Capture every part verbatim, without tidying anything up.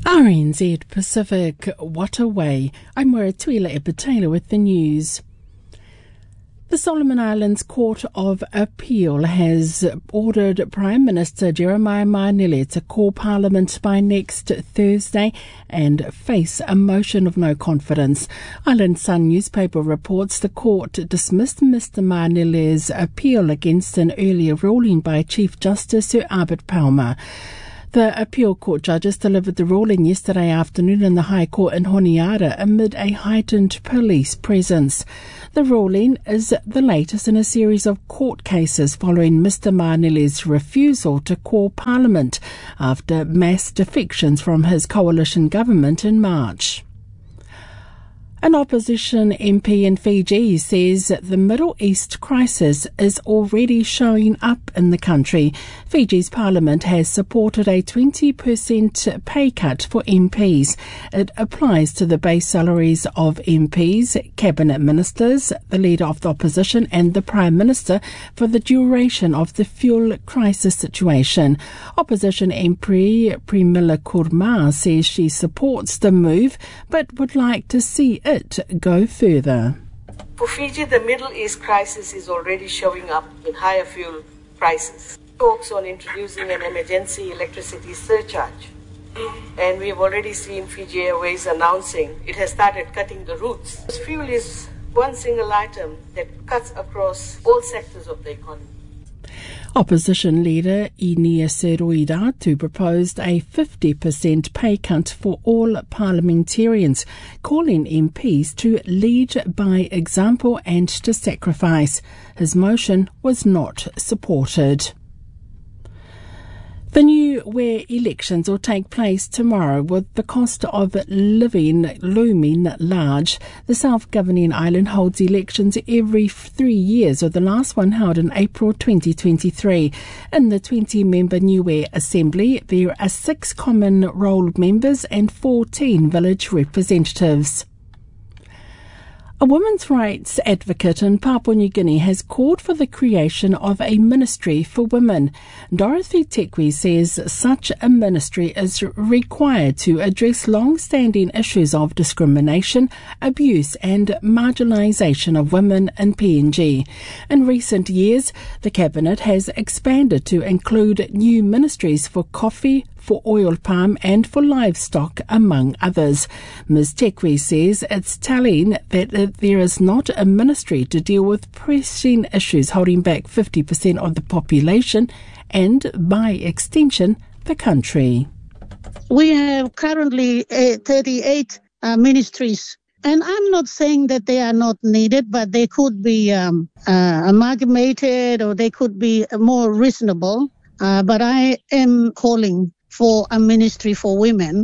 R N Z Pacific, what a way. I'm Tuila Epatela with the news. The Solomon Islands Court of Appeal has ordered Prime Minister Jeremiah Manile to call Parliament by next Thursday and face a motion of no confidence. Island Sun newspaper reports the court dismissed Mister Manile's appeal against an earlier ruling by Chief Justice Sir Albert Palmer. The appeal court judges delivered the ruling yesterday afternoon in the High Court in Honiara amid a heightened police presence. The ruling is the latest in a series of court cases following Mister Manile's refusal to call Parliament after mass defections from his coalition government in March. An opposition M P in Fiji says that the Middle East crisis is already showing up in the country. Fiji's parliament has supported a twenty percent pay cut for M Ps. It applies to the base salaries of M Ps, cabinet ministers, the leader of the opposition and the Prime Minister for the duration of the fuel crisis situation. Opposition M P Premila Kurma says she supports the move but would like to see it It go further. For Fiji, the Middle East crisis is already showing up in higher fuel prices. Talks on introducing an emergency electricity surcharge. And we have already seen Fiji Airways announcing it has started cutting the routes. Fuel is one single item that cuts across all sectors of the economy. Opposition leader Inia Seruidatu proposed a fifty percent pay cut for all parliamentarians, calling M Ps to lead by example and to sacrifice. His motion was not supported. The new where elections will take place tomorrow with the cost of living looming large. The self-governing island holds elections every three years, with the last one held in April twenty twenty-three. In the twenty-member Niue Assembly, there are six common role members and fourteen village representatives. A women's rights advocate in Papua New Guinea has called for the creation of a ministry for women. Dorothy Tekwe says such a ministry is required to address long-standing issues of discrimination, abuse and marginalisation of women in P N G. In recent years, the Cabinet has expanded to include new ministries for coffee, for oil palm and for livestock, among others. Miz Tekwe says it's telling that there is not a ministry to deal with pressing issues holding back fifty percent of the population and, by extension, the country. We have currently uh, thirty-eight uh, ministries. And I'm not saying that they are not needed, but they could be um, uh, amalgamated or they could be more reasonable. Uh, but I am calling for a ministry for women.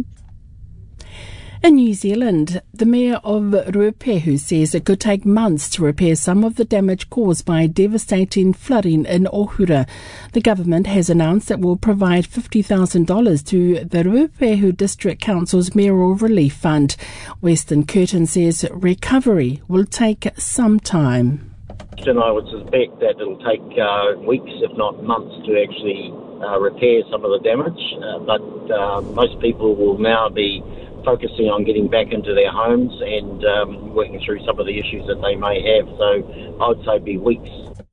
In New Zealand, the mayor of Ruapehu says it could take months to repair some of the damage caused by devastating flooding in Ohura. The government has announced it will provide fifty thousand dollars to the Ruapehu District Council's Mayoral Relief Fund. Western Curtin says recovery will take some time. And I would suspect that it'll take uh, weeks, if not months, to actually uh, repair some of the damage. Uh, but uh, most people will now be focusing on getting back into their homes and um, working through some of the issues that they may have. So I would say be weeks.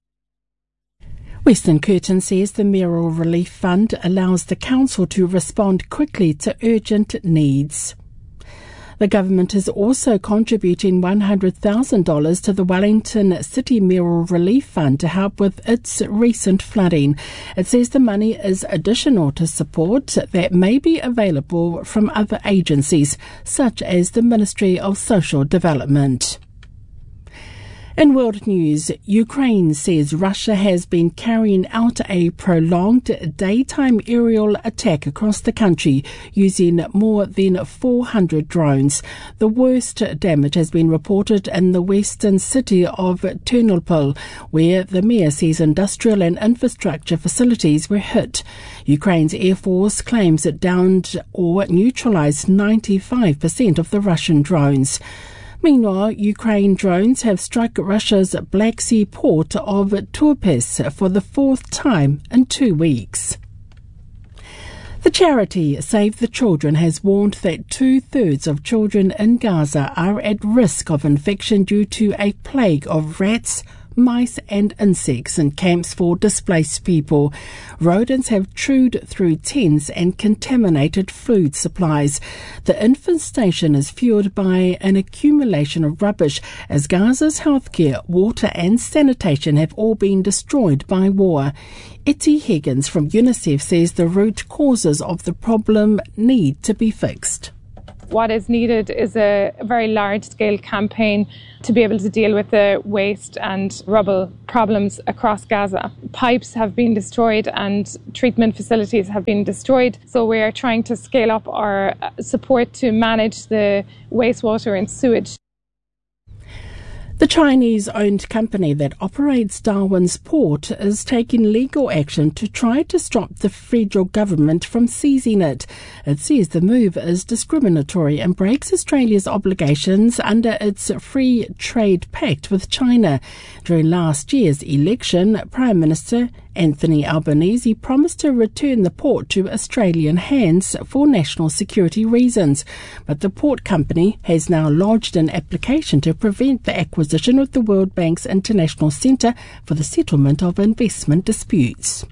Western Curtin says the Mayoral Relief Fund allows the council to respond quickly to urgent needs. The government is also contributing one hundred thousand dollars to the Wellington City Mayoral Relief Fund to help with its recent flooding. It says the money is additional to support that may be available from other agencies, such as the Ministry of Social Development. In world news, Ukraine says Russia has been carrying out a prolonged daytime aerial attack across the country using more than four hundred drones. The worst damage has been reported in the western city of Ternopil, where the mayor says industrial and infrastructure facilities were hit. Ukraine's Air Force claims it downed or neutralized ninety-five percent of the Russian drones. Meanwhile, Ukraine drones have struck Russia's Black Sea port of Turpes for the fourth time in two weeks. The charity Save the Children has warned that two-thirds of children in Gaza are at risk of infection due to a plague of rats, mice and insects in camps for displaced people. Rodents have chewed through tents and contaminated food supplies. The infestation is fueled by an accumulation of rubbish, as Gaza's healthcare, water and sanitation have all been destroyed by war. Etty Higgins from UNICEF says the root causes of the problem need to be fixed. What is needed is a very large-scale campaign to be able to deal with the waste and rubble problems across Gaza. Pipes have been destroyed and treatment facilities have been destroyed, so we are trying to scale up our support to manage the wastewater and sewage. The Chinese-owned company that operates Darwin's port is taking legal action to try to stop the federal government from seizing it. It says the move is discriminatory and breaks Australia's obligations under its free trade pact with China. During last year's election, Prime Minister Anthony Albanese promised to return the port to Australian hands for national security reasons, but the port company has now lodged an application to prevent the acquisition of the World Bank's International Centre for the Settlement of Investment Disputes.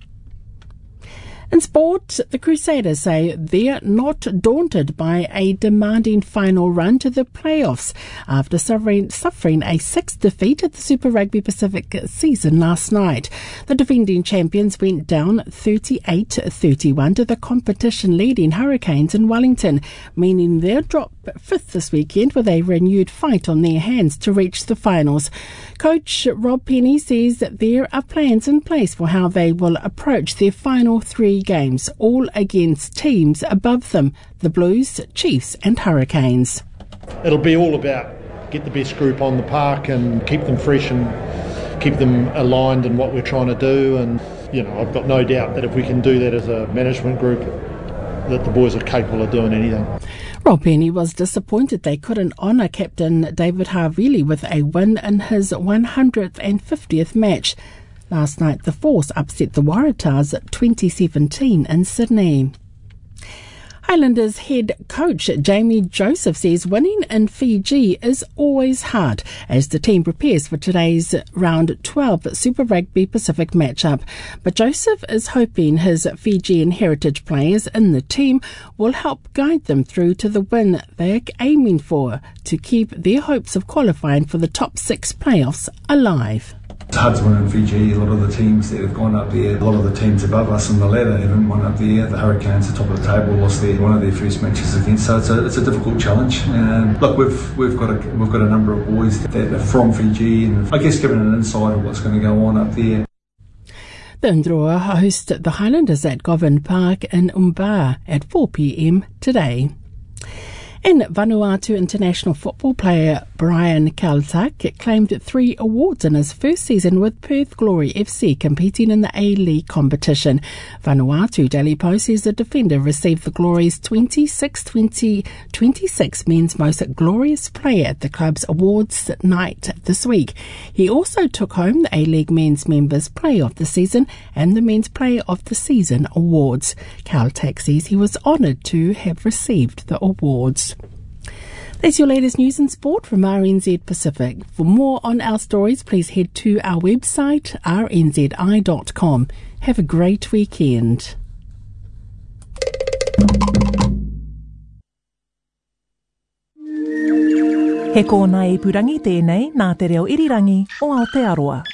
In sport, the Crusaders say they're not daunted by a demanding final run to the playoffs after suffering, suffering a sixth defeat at the Super Rugby Pacific season last night. The defending champions went down thirty-eight thirty-one to the competition-leading Hurricanes in Wellington, meaning they'll drop fifth this weekend with a renewed fight on their hands to reach the finals. Coach Rob Penny says that there are plans in place for how they will approach their final three games, all against teams above them, the Blues, Chiefs and Hurricanes. It'll be all about get the best group on the park and keep them fresh and keep them aligned in what we're trying to do. And, you know, I've got no doubt that if we can do that as a management group, that the boys are capable of doing anything. Rob Penny was disappointed they couldn't honour captain David Havili with a win in his one hundred fiftieth match. Last night, the Force upset the Waratahs at twenty seventeen in Sydney. Highlanders head coach Jamie Joseph says winning in Fiji is always hard as the team prepares for today's round twelve Super Rugby Pacific matchup. But Joseph is hoping his Fijian heritage players in the team will help guide them through to the win they're aiming for to keep their hopes of qualifying for the top six playoffs alive. It's hard to win in Fiji. A lot of the teams that have gone up there, a lot of the teams above us in the ladder haven't won up there. The Hurricanes, the top of the table, lost their one of their first matches against. So it's a it's a difficult challenge. And look, we've we've got a we've got a number of boys that are from Fiji, and I guess giving an insight of what's going to go on up there. The Ndroa host the Highlanders at Govan Park in Umba at four p.m. today. And Vanuatu international football player Brian Kaltak claimed three awards in his first season with Perth Glory F C competing in the A-League competition. Vanuatu Daily Post says the defender received the Glory's twenty-six twenty twenty-six Men's Most Glorious Player at the club's awards night this week. He also took home the A-League Men's Members Player of the Season and the Men's Player of the Season awards. Kaltak says he was honoured to have received the awards. That's your latest news and sport from R N Z Pacific. For more on our stories, please head to our website, r n z i dot com. Have a great weekend. He kōna e purangi tēnei nā te reo irirangi o Aotearoa.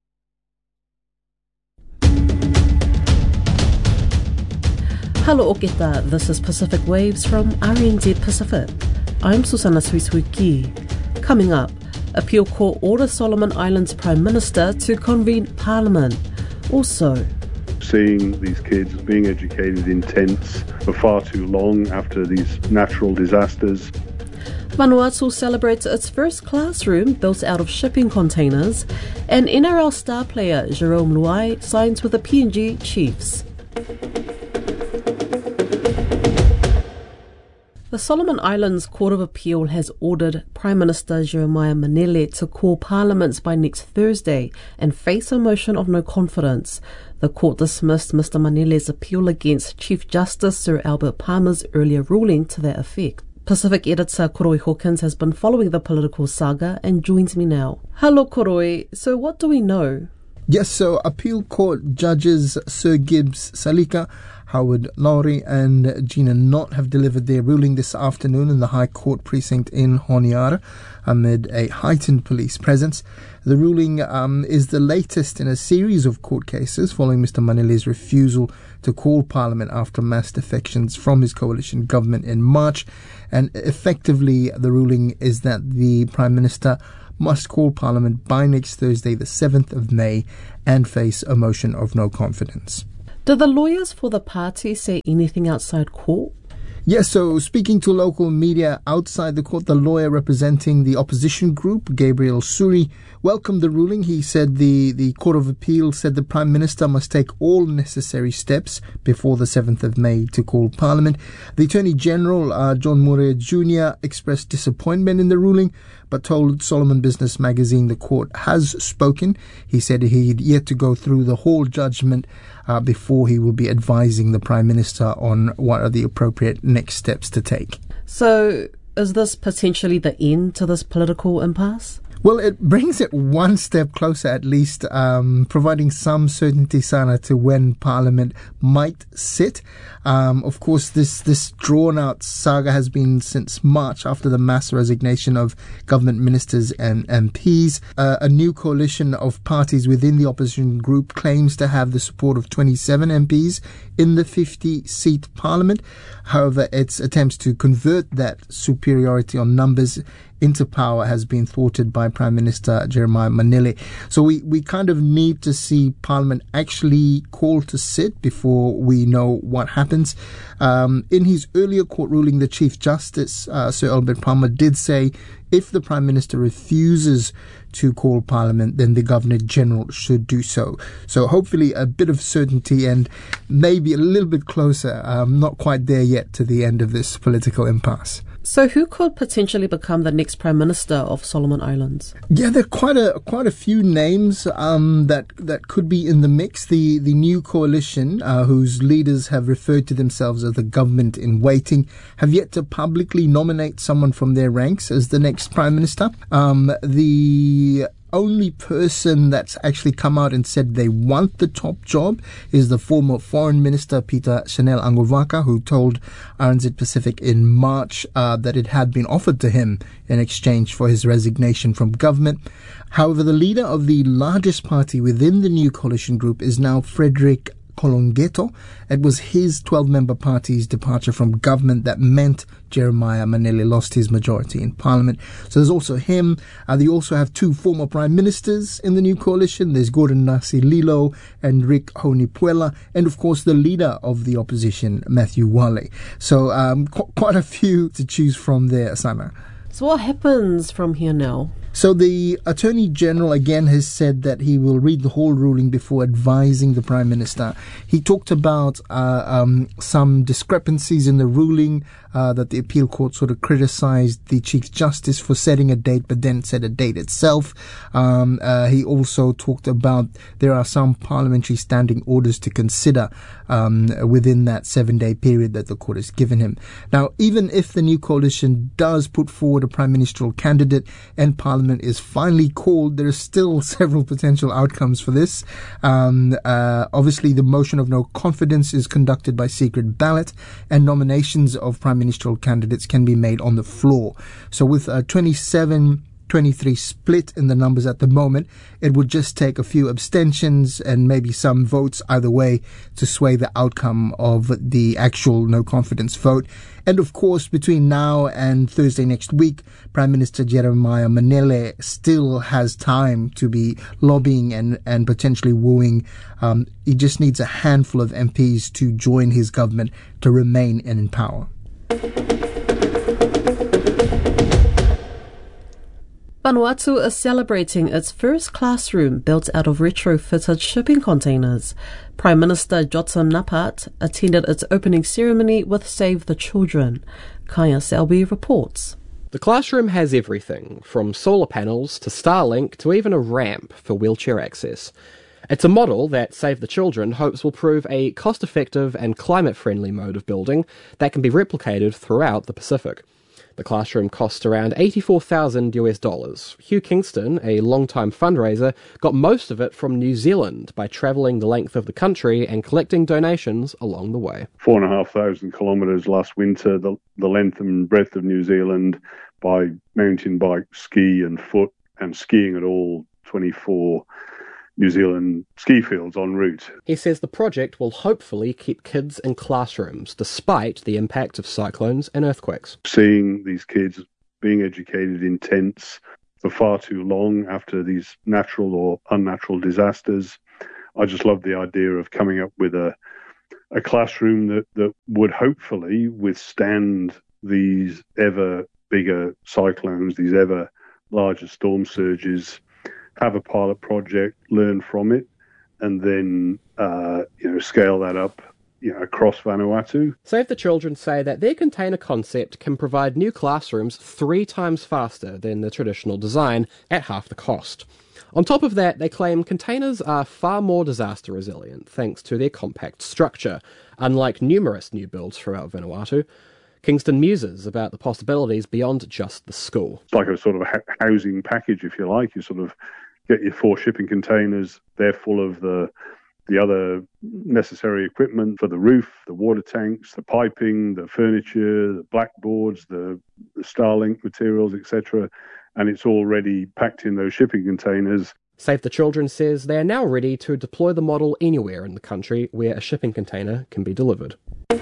Hello Oketa, this is Pacific Waves from R N Z Pacific. I'm Susanna Suisuiki. Coming up, Appeal Court orders Solomon Islands Prime Minister to convene Parliament. Also, seeing these kids being educated in tents for far too long after these natural disasters. Vanuatu celebrates its first classroom built out of shipping containers, and N R L star player Jerome Luai signs with the P N G Chiefs. The Solomon Islands Court of Appeal has ordered Prime Minister Jeremiah Manele to call Parliament by next Thursday and face a motion of no confidence. The court dismissed Mister Manele's appeal against Chief Justice Sir Albert Palmer's earlier ruling to that effect. Pacific editor Koroi Hawkins has been following the political saga and joins me now. Hello Koroi, so what do we know? Yes, so appeal court judges Sir Gibbs Salika, Howard Lowry and Gina Knott have delivered their ruling this afternoon in the High Court precinct in Honiara amid a heightened police presence. The ruling um, is the latest in a series of court cases following Mister Manele's refusal to call Parliament after mass defections from his coalition government in March. And effectively, the ruling is that the Prime Minister must call Parliament by next Thursday, the seventh of May, and face a motion of no confidence. Did the lawyers for the party say anything outside court? Yes, so speaking to local media outside the court, the lawyer representing the opposition group, Gabriel Suri, welcomed the ruling. He said the, the Court of Appeal said the Prime Minister must take all necessary steps before the seventh of May to call Parliament. The Attorney General, uh, John Murray Junior, expressed disappointment in the ruling, but told Solomon Business Magazine the court has spoken. He said he'd yet to go through the whole judgment uh, before he will be advising the Prime Minister on what are the appropriate next steps to take. So, is this potentially the end to this political impasse? Well, it brings it one step closer, at least, um, providing some certainty, Sana, to when Parliament might sit. Um, of course, this, this drawn-out saga has been since March after the mass resignation of government ministers and M Ps. Uh, a new coalition of parties within the opposition group claims to have the support of twenty-seven M Ps in the fifty-seat Parliament. However, its attempts to convert that superiority on numbers into power has been thwarted by Prime Minister Jeremiah Manele. So we, we kind of need to see Parliament actually called to sit before we know what happens. Um, in his earlier court ruling, the Chief Justice, uh, Sir Albert Palmer, did say if the Prime Minister refuses to call Parliament, then the Governor-General should do so. So hopefully a bit of certainty and maybe a little bit closer, um, not quite there yet to the end of this political impasse. So who could potentially become the next Prime Minister of Solomon Islands? Yeah, there are quite a quite a few names um, that that could be in the mix. The the new coalition, uh, whose leaders have referred to themselves as the government in waiting, have yet to publicly nominate someone from their ranks as the next Prime Minister. Um, the only person that's actually come out and said they want the top job is the former Foreign Minister Peter Chanel Angovaka, who told R N Z Pacific in March uh, that it had been offered to him in exchange for his resignation from government. However, the leader of the largest party within the new coalition group is now Frederick Kolongeto. It was his twelve-member party's departure from government that meant Jeremiah Manele lost his majority in Parliament. So there's also him. Uh, they also have two former prime ministers in the new coalition. There's Gordon Nasililo and Rick Honipuela, and of course the leader of the opposition, Matthew Wale. So um, qu- quite a few to choose from there, Asana. So what happens from here now? So the Attorney General again has said that he will read the whole ruling before advising the Prime Minister. He talked about uh, um, some discrepancies in the ruling, uh, that the appeal court sort of criticized the Chief Justice for setting a date, but then set a date itself. Um, uh, he also talked about there are some parliamentary standing orders to consider um, within that seven-day period that the court has given him. Now, even if the new coalition does put forward a prime ministerial candidate and Parliament is finally called, there are still several potential outcomes for this. Um, uh, obviously, the motion of no confidence is conducted by secret ballot, and nominations of prime ministerial candidates can be made on the floor. So with a twenty-seven twenty-three split in the numbers at the moment, it would just take a few abstentions and maybe some votes either way to sway the outcome of the actual no confidence vote. And of course, between now and Thursday next week, Prime Minister Jeremiah Manele still has time to be lobbying and, and potentially wooing. Um, he just needs a handful of M Ps to join his government to remain in power. But Vanuatu is celebrating its first classroom built out of retrofitted shipping containers. Prime Minister Jotam Napat attended its opening ceremony with Save the Children. Kaya Selby reports. The classroom has everything, from solar panels to Starlink to even a ramp for wheelchair access. It's a model that Save the Children hopes will prove a cost-effective and climate-friendly mode of building that can be replicated throughout the Pacific. The classroom cost around eighty-four thousand US dollars. Hugh Kingston, a long-time fundraiser, got most of it from New Zealand by travelling the length of the country and collecting donations along the way. Four and a half thousand kilometres last winter, the, the length and breadth of New Zealand by mountain bike, ski and foot, and skiing at all twenty-four New Zealand ski fields en route. He says the project will hopefully keep kids in classrooms despite the impact of cyclones and earthquakes. Seeing these kids being educated in tents for far too long after these natural or unnatural disasters, I just love the idea of coming up with a a classroom that, that would hopefully withstand these ever bigger cyclones, these ever larger storm surges, have a pilot project, learn from it, and then uh, you know scale that up you know, across Vanuatu. Save the Children say that their container concept can provide new classrooms three times faster than the traditional design at half the cost. On top of that, they claim containers are far more disaster resilient thanks to their compact structure, unlike numerous new builds throughout Vanuatu. Kingston muses about the possibilities beyond just the school. It's like a sort of ha- housing package, if you like. You sort of get your four shipping containers, they're full of the the other necessary equipment for the roof, the water tanks, the piping, the furniture, the blackboards, the, the Starlink materials, et cetera. And it's already packed in those shipping containers. Save the Children says they are now ready to deploy the model anywhere in the country where a shipping container can be delivered.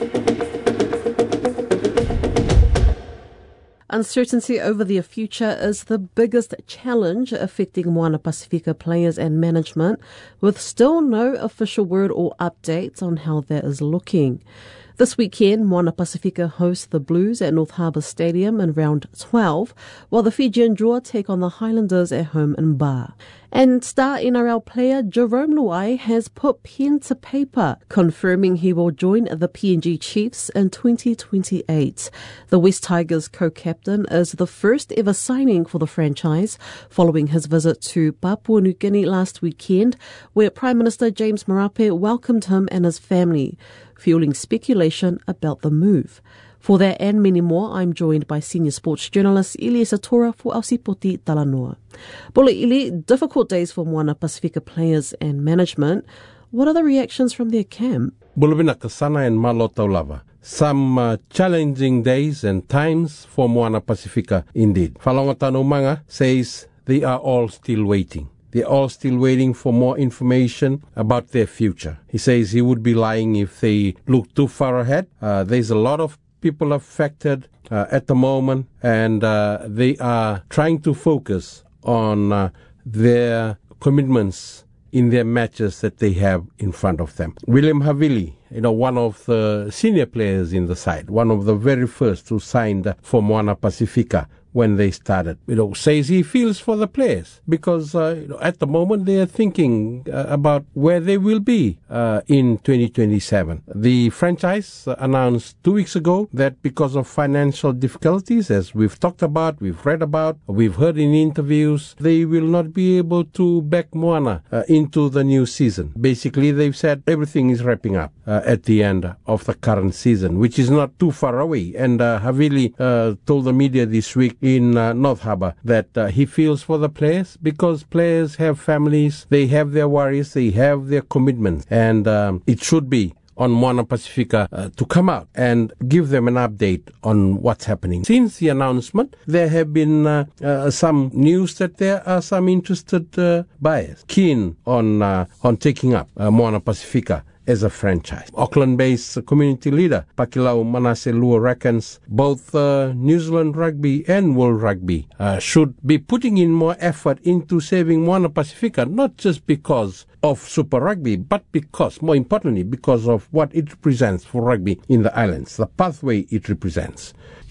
Uncertainty over their future is the biggest challenge affecting Moana Pacifica players and management, with still no official word or updates on how that is looking. This weekend, Moana Pacifica hosts the Blues at North Harbour Stadium in round twelve, while the Fijian Drua take on the Highlanders at home in Ba. And star N R L player Jerome Luai has put pen to paper, confirming he will join the P N G Chiefs in twenty twenty-eight. The West Tigers co-captain is the first ever signing for the franchise, following his visit to Papua New Guinea last weekend, where Prime Minister James Marape welcomed him and his family, fueling speculation about the move. For that and many more, I'm joined by senior sports journalist Ili Satora for Ausipoti Talanoa. Bole Ili, difficult days for Moana Pacifica players and management. What are the reactions from their camp? Bulubina Kasana and Malo Taulava. Some uh, challenging days and times for Moana Pacifica indeed. Falongatano Manga says they are all still waiting. They're all still waiting for more information about their future. He says he would be lying if they look too far ahead. Uh, there's a lot of people affected uh, at the moment, and uh, they are trying to focus on uh, their commitments in their matches that they have in front of them. William Havili, you know, one of the senior players in the side, one of the very first who signed for Moana Pacifica when they started, you know, says he feels for the players because uh, you know, at the moment they are thinking uh, about where they will be uh, in twenty twenty-seven. The franchise announced two weeks ago that because of financial difficulties, as we've talked about, we've read about, we've heard in interviews, they will not be able to back Moana uh, into the new season. Basically, they've said everything is wrapping up uh, at the end of the current season, which is not too far away. And uh, Havili uh, told the media this week in uh, North Harbour that uh, he feels for the players because players have families, they have their worries, they have their commitments, and um, it should be on Moana Pacifica uh, to come out and give them an update on what's happening. Since the announcement, there have been uh, uh, some news that there are some interested uh, buyers keen on uh, on taking up uh, Moana Pacifica as a franchise. Auckland-based community leader Pakilau Manase Lua reckons both uh, New Zealand Rugby and World Rugby uh, should be putting in more effort into saving Moana Pacifica, not just because of Super Rugby, but because, more importantly, because of what it represents for rugby in the islands, the pathway it represents.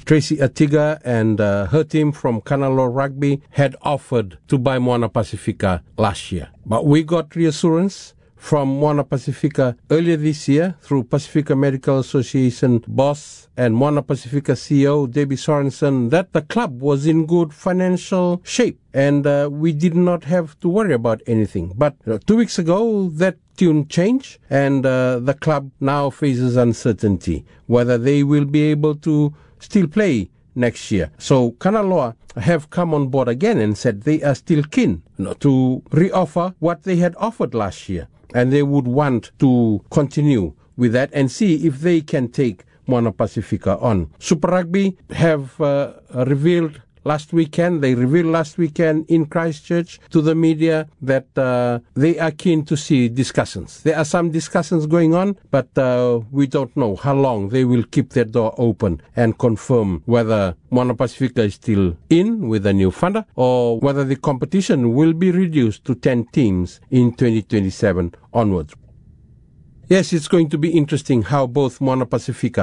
Tracy Atiga and uh, her team from Kanaloa Rugby had offered to buy Moana Pacifica last year. But we got reassurance from Moana Pacifica earlier this year through Pacifica Medical Association boss and Moana Pacifica C E O Debbie Sorensen that the club was in good financial shape and uh, we did not have to worry about anything. But you know, two weeks ago that tune changed and uh, the club now faces uncertainty whether they will be able to still play next year. So Kanaloa have come on board again and said they are still keen you know, to reoffer what they had offered last year. And they would want to continue with that and see if they can take Moana Pacifica on. Super Rugby have uh, revealed last weekend, they revealed last weekend in Christchurch to the media that uh, they are keen to see discussions. There are some discussions going on, but uh, we don't know how long they will keep their door open and confirm whether Moana Pacifica is still in with a new funder or whether the competition will be reduced to ten teams in twenty twenty-seven onwards. Yes, it's going to be interesting how both Moana Pacifica